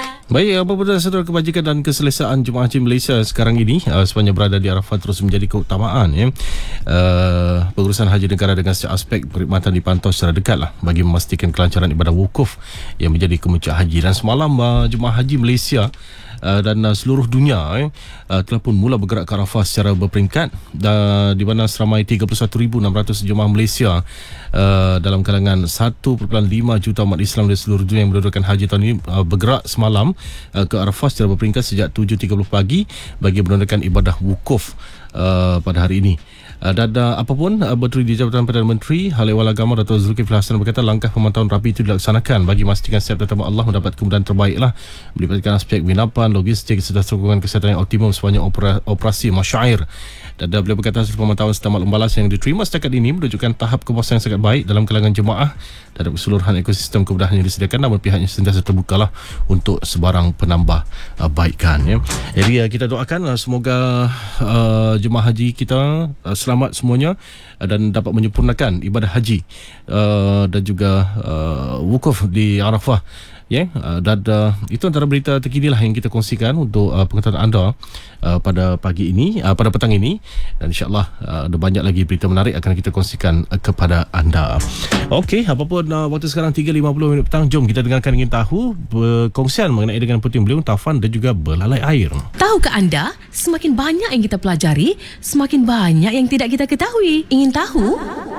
Baik, apa pun saudara, kebajikan dan keselesaan Jemaah Haji Malaysia sekarang ini sepanjang berada di Arafah terus menjadi keutamaan pengurusan haji negara dengan setiap aspek perkhidmatan dipantau secara dekat lah bagi memastikan kelancaran ibadah wukuf yang menjadi kemuncak haji. Dan semalam Jemaah Haji Malaysia dan seluruh dunia telah pun mula bergerak ke Arafah secara berperingkat, di mana seramai 31,600 jemaah Malaysia dalam kalangan 1.5 juta umat Islam dari seluruh dunia yang menunaikan haji tahun ini bergerak semalam ke Arafah secara berperingkat sejak 7.30 pagi bagi menunaikan ibadah wukuf pada hari ini. Dan apapun Menteri di Jabatan Perdana Menteri Hal Ehwal Agama Dato' Zulkifli Hasan berkata langkah pemantauan rapi itu dilaksanakan bagi memastikan setiap tetamu Allah mendapat kemudahan terbaik melibatkan aspek penginapan, logistik serta sokongan kesihatan yang optimum sepanjang operasi masyair. Dan beliau berkata hasil pemantauan serta maklum balas yang diterima setakat ini menunjukkan tahap kepuasan yang sangat baik dalam kalangan jemaah terhadap keseluruhan ekosistem kemudahan yang disediakan, namun pihaknya sentiasa terbuka untuk sebarang penambah baikan. Jadi kita doakan semoga jemaah haji kita selamat semuanya dan dapat menyempurnakan ibadah haji dan juga wukuf di Arafah. Dan itu antara berita terkini yang kita kongsikan untuk pengetahuan anda pada pagi ini, pada petang ini, dan insyaAllah ada banyak lagi berita menarik akan kita kongsikan kepada anda. Okey, apapun waktu sekarang 3.50 petang, jom kita dengarkan ingin tahu perkongsian mengenai dengan Puting Beliung, Taufan dan juga belalai air. Tahukah anda, semakin banyak yang kita pelajari, semakin banyak yang tidak kita ketahui. Ingin tahu?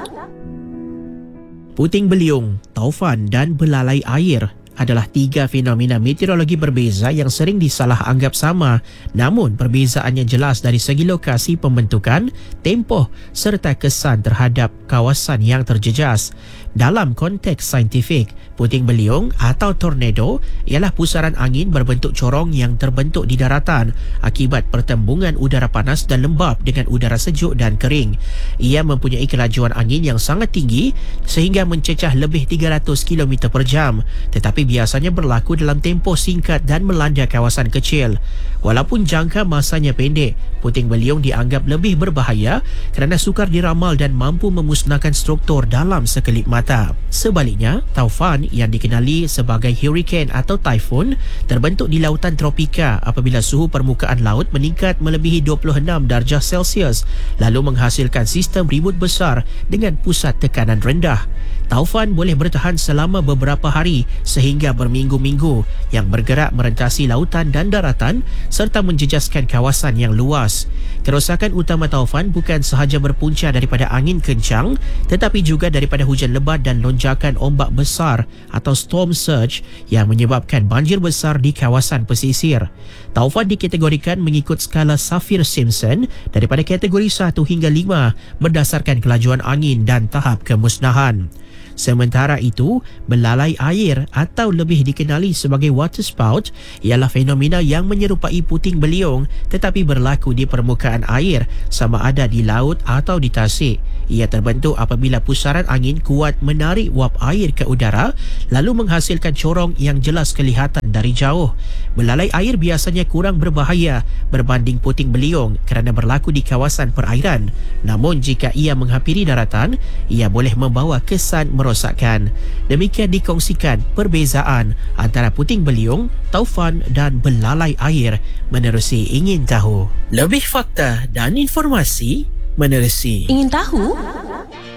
Puting Beliung, Taufan dan belalai air adalah tiga fenomena meteorologi berbeza yang sering disalah anggap sama, namun perbezaannya jelas dari segi lokasi pembentukan, tempoh serta kesan terhadap kawasan yang terjejas. Dalam konteks saintifik, puting beliung atau tornado ialah pusaran angin berbentuk corong yang terbentuk di daratan akibat pertembungan udara panas dan lembap dengan udara sejuk dan kering. Ia mempunyai kelajuan angin yang sangat tinggi sehingga mencecah lebih 300 km per jam, tetapi biasanya berlaku dalam tempoh singkat dan melanda kawasan kecil. Walaupun jangka masanya pendek, puting beliung dianggap lebih berbahaya kerana sukar diramal dan mampu memusnahkan struktur dalam sekelip mata. Sebaliknya, taufan yang dikenali sebagai hurricane atau typhoon terbentuk di lautan tropika apabila suhu permukaan laut meningkat melebihi 26 darjah Celsius lalu menghasilkan sistem ribut besar dengan pusat tekanan rendah. Taufan boleh bertahan selama beberapa hari sehingga berminggu-minggu yang bergerak merentasi lautan dan daratan serta menjejaskan kawasan yang luas. Kerosakan utama taufan bukan sahaja berpunca daripada angin kencang tetapi juga daripada hujan lebat dan lonjakan ombak besar atau storm surge yang menyebabkan banjir besar di kawasan pesisir. Taufan dikategorikan mengikut skala Saffir-Simpson daripada kategori 1 hingga 5 berdasarkan kelajuan angin dan tahap kemusnahan. Sementara itu, belalai air atau lebih dikenali sebagai waterspout ialah fenomena yang menyerupai puting beliung tetapi berlaku di permukaan air sama ada di laut atau di tasik. Ia terbentuk apabila pusaran angin kuat menarik wap air ke udara lalu menghasilkan corong yang jelas kelihatan dari jauh. Belalai air biasanya kurang berbahaya berbanding puting beliung kerana berlaku di kawasan perairan. Namun jika ia menghampiri daratan, ia boleh membawa kesan merosakkan. Demikian dikongsikan perbezaan antara puting beliung, taufan dan belalai air menerusi ingin tahu. Lebih fakta dan informasi menerusi Ingin tahu?